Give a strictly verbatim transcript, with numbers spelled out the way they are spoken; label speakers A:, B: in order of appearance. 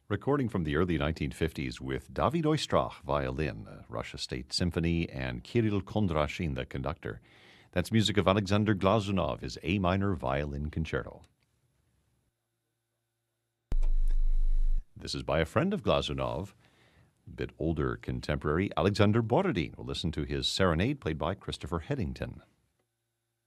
A: Recording from the early nineteen fifties with David Oistrakh, violin, uh, Russia State Symphony, and Kirill Kondrashin, the conductor. That's music of Alexander Glazunov, his A minor violin concerto. This is by a friend of Glazunov, a bit older contemporary, Alexander Borodin. We'll listen to his serenade played by Christopher Headington.